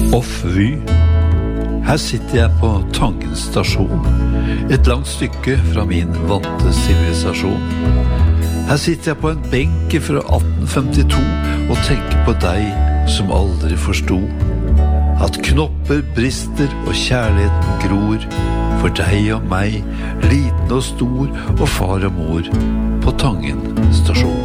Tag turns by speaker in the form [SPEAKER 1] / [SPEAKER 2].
[SPEAKER 1] Off-Vy. Her sitter jeg på Tangen stasjon, et langt stykke fra min vante sivilisasjon. Her sitter jeg på en benke fra 1852 og tenker på deg som aldri forstod at knopper brister og kjærligheten gror for deg og meg, liten og stor og far og mor på Tangen stasjon.